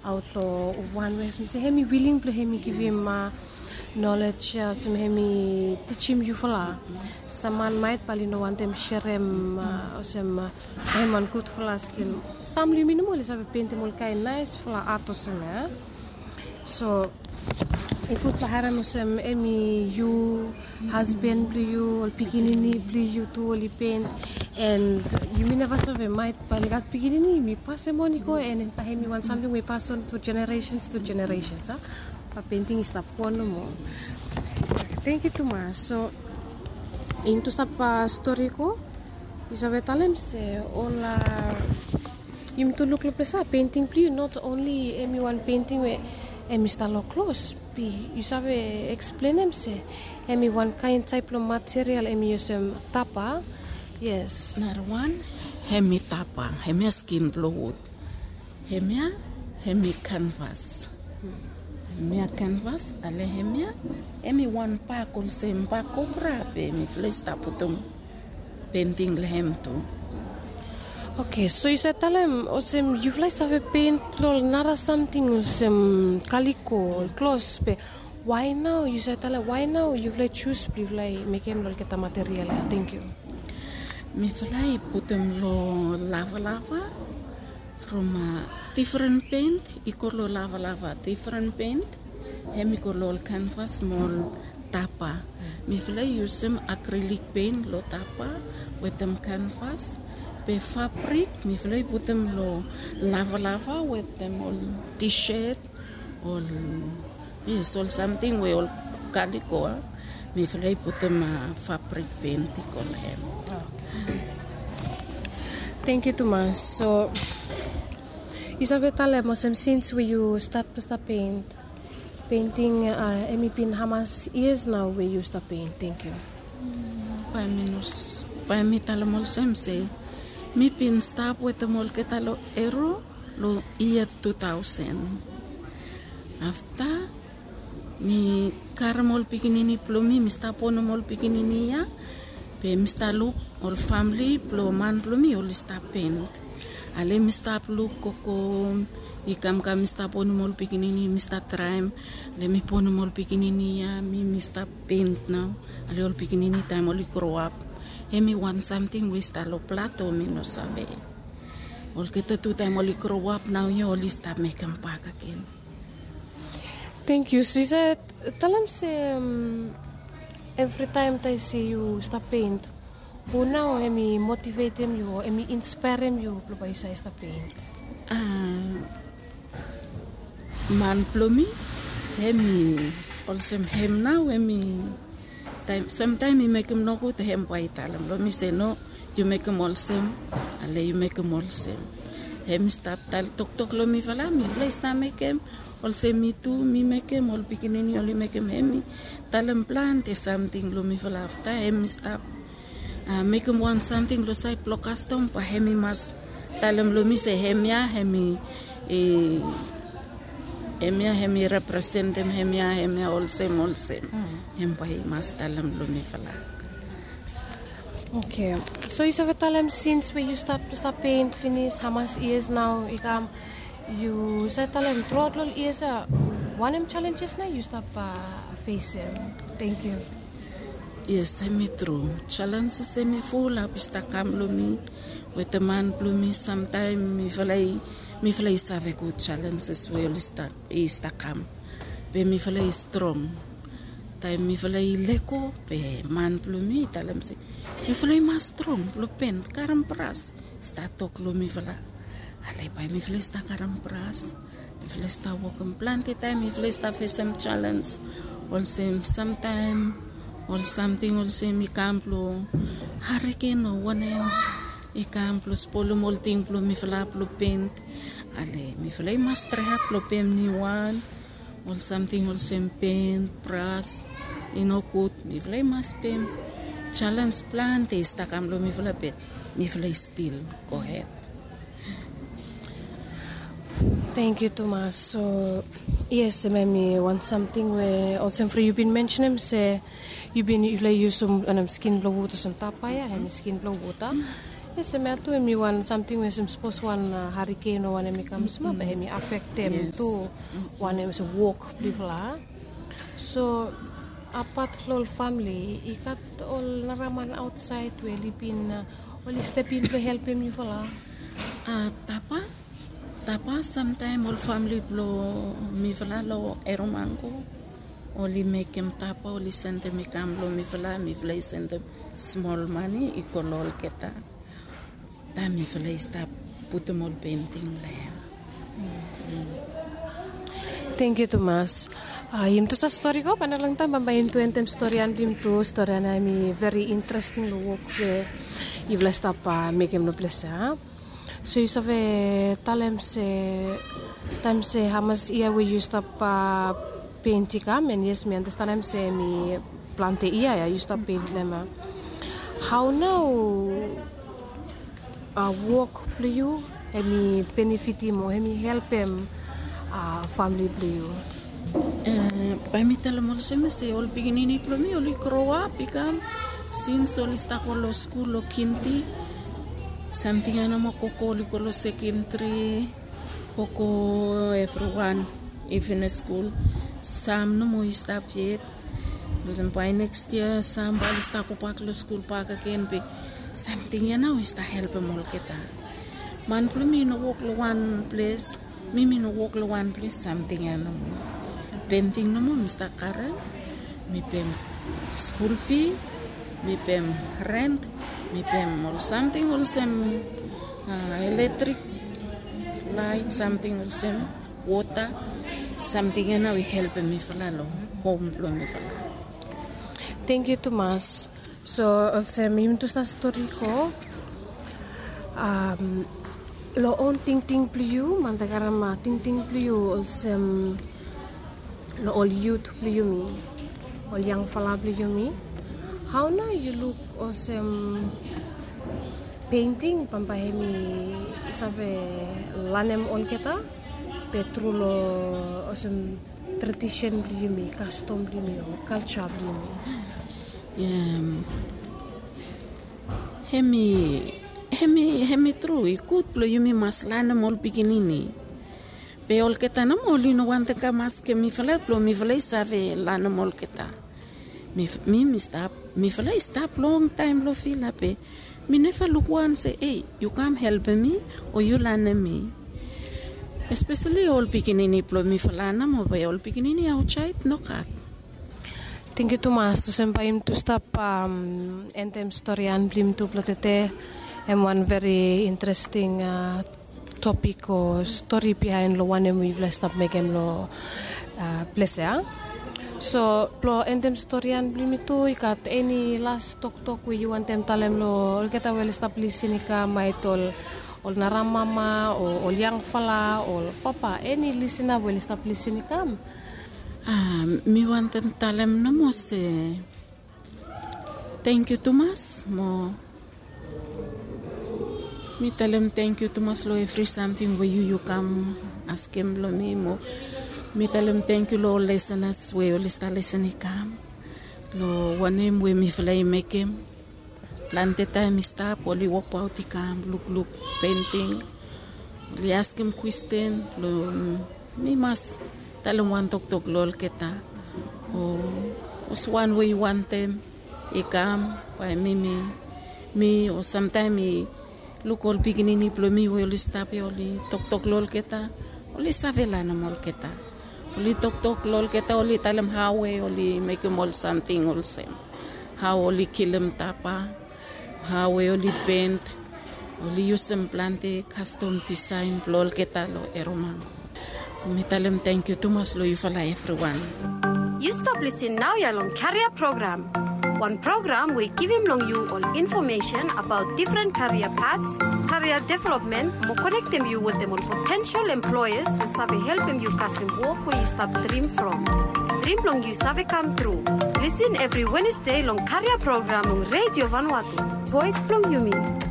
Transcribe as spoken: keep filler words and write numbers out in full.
outlaw one way some say hemi willing to hemi give him uh, knowledge uh, some hemi teach him you fala saman might pali no want them share him uh, some uh, him on good fala skill some lumino is have paint mol kai nice fala atos na so ikut laharan musem emi you husband blue you or pikinini blue you to only paint and you may never have might paligat pikinini mi pass moniko and pahemi want something we pass on to generations to generations ah pa painting is tap kono mo. Thank you too much. So into stop uh, story ko isabe talem se ola yum to look lepesa painting blue not only emi one painting we emi stalo close pi you sabe explain em se emi one kind type of material emi usem tapa yes narwan hemi tapa hemi skin blowood hemi hemi canvas hemi canvas ale hemi emi one pa kol sem pa kopra pe mi flesta putum painting lehem tu. Okay, so you said tell him osem you like have a paint lol nara something osem calico close pe why now you said tell him why now you like choose you like make him lol kita material. Thank you. Mi fly put them lo lava lava from a different paint ikolo lava lava different paint hemi kolo canvas mol tapa mi fly use some acrylic paint lo tapa with them canvas. Pe fabric, mi fly put them lo lava lava with them all t-shirt, all yes, all something we all calico. Mi fly put them uh, fabric paint on him. Thank you too much. So, Isabel, since we you start to start paint, painting, uh, emi pin hamas years now we you start paint. Thank you. Five minutes. Five minutes. Sem say. Mi pin stop with the mol ketalo ero lo year two thousand. After mi karamol pikinini plumi mi stop on mol pikinini ya pe mi stop look all family plo man plumi all stop paint. Ale mi stop look koko ikam kam mi stop on mol pikinini mi stop try le mi pon mol pikinini ya mi mi stop paint now. Ale all pikinini time all grow up. Emi want something we stalo plato mi no sabe. Ol kita tu time oli grow up now you oli stop make em pack again. Thank you. So you said, tell him say um, every time I see you stop paint, who now emi motivate him you, emi inspire him you, plo you say stop paint. Ah, man plumi, emi also him now emi. Time, sometimes you make him no good to him white alam. Let me say no, you make him all same. Ale you make him all same. Him stop tal tok tok lo mi fala mi place na make him all same me too me make him all beginning only make him hemi talam plant is something lo mi fala after him stop uh, make him want something lo say plo custom pa hemi mas talam lo mi say hemia hemi eh Hemia hemi represent them hemia hemia all same all same. Hem pai mas talam lumi fala. Okay. So you said tell him since when you start to start paint finish how much years now ikam you said tell him throughout all years uh, one of challenges now you stop uh, face him. Thank you. Yes, semi true. Challenges semi full up istakam lumi with the man plumi sometime mi falai mi falai save good challenges we all start istakam. Pe mi falai strong. Time mi falai leko pe man plumi talam si mi falai mas strong plu pen karam pras statok lumi fala. Ale pa mi falai sta karam pras. Mi falai sta walk plant time mi falai sta face some challenge. Also sometime or something also mi camplo hurricane or one end I camplo spolo molting plo mi fala plo paint ale mi fala mas trehat plo pem ni one or something also paint brass inokut mi fala mas pem challenge plant esta camplo mi fala pet mi fala still go ahead. Thank you, Thomas. So, yes, I want something where also for you've been mentioning, say you've been you like use some um, skin blow water, some tapaya, and skin blow water. Yes, me atu mi one something we some suppose one uh, hurricane or one me come small but me affect them Yes. too. One is a walk people lah. So apart from family, ikat all naraman outside we lipin uh, all step in to help him you lah. Ah, tapa, tapa sometime all family blow mi fala lo eromango. Only make him tapa, only send them me come lo mi fala, mi fala send them small money, ikolol keta. Ta mi fala stop put them all painting lah. Thank you Thomas. Ah, yun to sa story ko, panalang ta babayin to entem story an dim to story na mi very interesting lo work we ivla stop pa make him no place ha. So you save talem se time se hamas ia we you stop pa paint kam and yes me understand talem se mi plante ia ya you stop paint lema. How now uh, work play you emi benefit mo emi help him uh, family play you. Uh, by me tell them also say all beginning pro me all grow up become since all sta con lo school lo kinti something ana mo koko li con lo secondary koko everyone even in school some no mo stop yet then by next year some bal sta ko pak lo school pak again be something ana we sta help mo kita man pro me no walk lo one place me me no walk lo one place something ana painting no mo Mister Karen, mi pem school fee, mi pem rent, mi pem all something all some uh, electric light, something all some water, something and we help me falalo home lo mi fala. Thank you Thomas. So also mi to sa story ko um lo on ting ting pliu mantakarama ting ting pliu also lo all youth pliu mi all young fala pliu mi. How now you look awesome painting pampahemi sabe lanem on kita petrulo awesome tradition pliu mi custom pliu mi culture pliu mi. Um, hemi hemi hemi true ikut plo yumi maslana mol pikinini pe ol keta na moli no wante ka mas ke mi fala plo mi fala save lana mol keta mi mi mi stop mi fala stop long time lo fila pe mi never look one say hey you come help me or you lana me especially ol pikinini plo mi fala na mo pe ol pikinini outside no kat. Thank you Thomas. To sempayim to stop um, entem storyan blim to plotete and one very interesting uh, topic or story behind lo one we will stop making lo uh, place ya. So plo entem storyan blim to ikat any last talk talk we you want them talem lo kita will stop listening ka maitol ol naramama o ol yang fala ol papa any listener will stop listening kam. Ah, mi wanted talem na mo se thank you Thomas mo mi talem thank you Thomas lo every something where you you come ask him lo mi mo mi talem thank you lo listeners we all sta listening come lo wanem we mi fly make him plante time stop only walk out come look look painting li ask him question lo mi mas talong one tok tok lol kita o us one way one time ikam pa mi mi mi o sometime mi look all beginning plo mi will stop oli tok tok lol kita oli savela na mol kita oli tok tok lol kita oli talam hawe oli make mol something also how oli kilim tapa hawe oli paint oli use some plante custom design lol kita lo eromang. Me tell him thank you Thomas lo you for everyone. You stop listening now ya long career program. One program we give him long you all information about different career paths, career development, mo connect them you with them all potential employers who sabe help them you custom work where you stop dream from. Dream long you sabe come true. Listen every Wednesday long career program on Radio Vanuatu. Voice from Yumi.